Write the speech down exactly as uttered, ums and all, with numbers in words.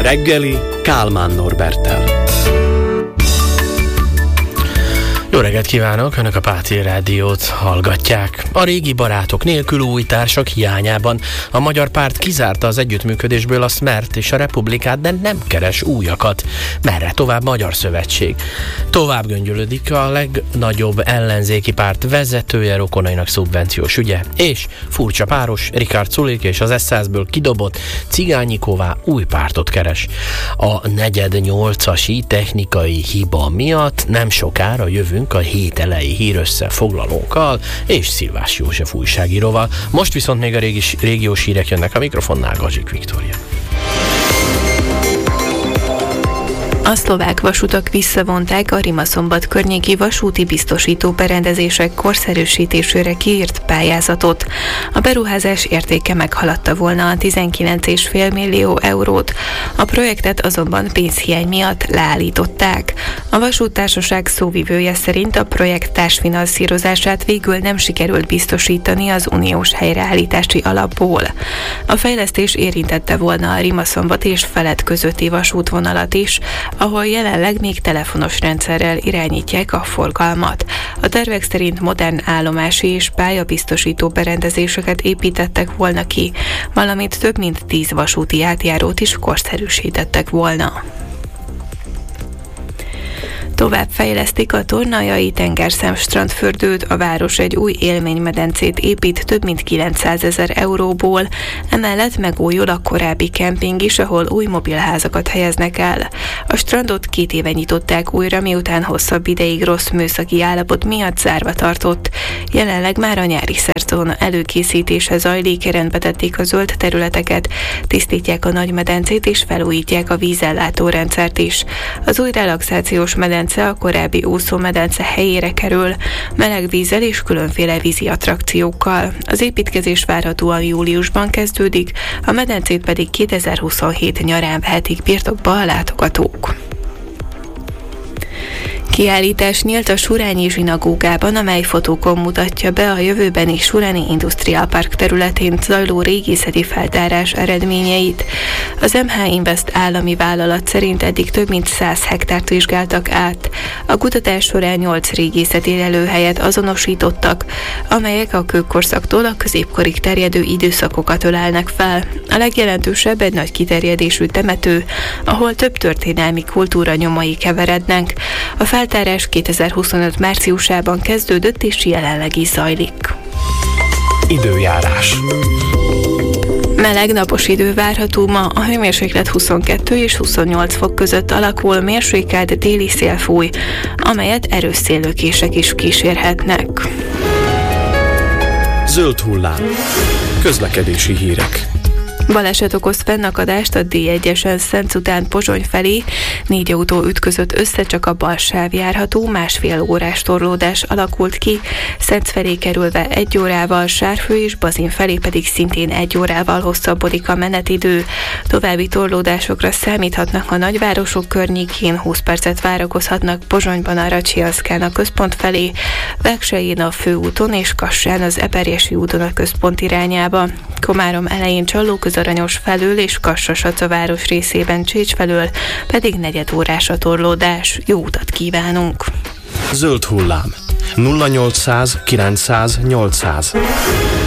reggeli Kálmán Norberttel. Jó reggelt kívánok! Önök a Páti Rádiót hallgatják. A régi barátok nélkül új társak hiányában a magyar párt kizárta az együttműködésből a Smert és a Republikát, de nem keres újakat. Merre tovább Magyar Szövetség? Tovább göngyölödik a legnagyobb ellenzéki párt vezetője rokonainak szubvenciós ügye, és furcsa páros Rikard Sulik és az es százból kidobott Cigányiková új pártot keres. A negyed nyolcasi technikai hiba miatt nem sokára jövünk a hét elejé hírösszefoglalónkkal és Szilvás József újságíróval. Most viszont még a régi, régiós hírek jönnek a mikrofonnál, Gazsik Viktória. A szlovák vasutak visszavonták a Rimaszombat környéki vasúti biztosító berendezések korszerűsítésére kiírt pályázatot. A beruházás értéke meghaladta volna a tizenkilenc egész öt millió eurót. A projektet azonban pénzhiány miatt leállították. A vasúttársaság szóvivője szerint a projekt társfinanszírozását végül nem sikerült biztosítani az uniós helyreállítási alapból. A fejlesztés érintette volna a Rimaszombat és Feled közötti vasútvonalat is, ahol jelenleg még telefonos rendszerrel irányítják a forgalmat. A tervek szerint modern állomási és pályabiztosító berendezéseket építettek volna ki, valamint több mint tíz vasúti átjárót is korszerűsítettek volna. Tovább fejlesztik a Tornajai tengerszem strandfürdőt, a város egy új élménymedencét épít több mint kilencszázezer euróból, emellett megújul a korábbi kemping is, ahol új mobilházakat helyeznek el. A strandot két éve nyitották újra, miután hosszabb ideig rossz műszaki állapot miatt zárva tartott. Jelenleg már a nyári szezon előkészítése zajlik, rendbe tették a zöld területeket, tisztítják a nagy medencét és felújítják a vízellátó rendszert is. Az új relaxációs medence a korábbi úszómedence helyére kerül, meleg vízzel és különféle vízi attrakciókkal. Az építkezés várhatóan júliusban kezdődik, a medencét pedig kétezer-huszonhét nyarán vehetik birtokba a látogatók. Kiállítás nyílt a Surányi zsinagógában, amely fotókon mutatja be a jövőbeni Suráni Industrial Park területén zajló régészeti feltárás eredményeit. Az em há Invest állami vállalat szerint eddig több mint száz hektárt vizsgáltak át. A kutatás során nyolc régészeti lelőhelyet azonosítottak, amelyek a kőkorszaktól a középkorig terjedő időszakokat ölelnek fel. A legjelentősebb egy nagy kiterjedésű temető, ahol több történelmi kultúra nyomai keverednek. A feltárás kétezer-huszonöt márciusában kezdődött és jelenleg is zajlik. Időjárás. Meleg napos idő várható ma, a hőmérséklet huszonkettő és huszonnyolc fok között alakul, mérsékelt déli szél fúj, amelyet erős széllökések is kísérhetnek. Zöld hullám. Közlekedési hírek. Baleset okoz fennakadást a dé egyesen Szenc után Pozsony felé. Négy autó ütközött össze, csak a bal sáv járható, másfél órás torlódás alakult ki. Szenc felé kerülve egy órával, Sárfő és Bazin felé pedig szintén egy órával hosszabbodik a menetidő. További torlódásokra számíthatnak a nagyvárosok környékén, húsz percet várakozhatnak Pozsonyban a Racsiaszkán a központ felé, Vegsején a főúton és Kassán az Eperjesi úton a központ irányába. Komárom elején Csallóközaranyos felől és Kassa-Saca város részében Csécs felől pedig negyed órás a torlódás. Jó utat kívánunk! Zöld hullám. nulla nyolcszáz kilencszáz nyolcszáz.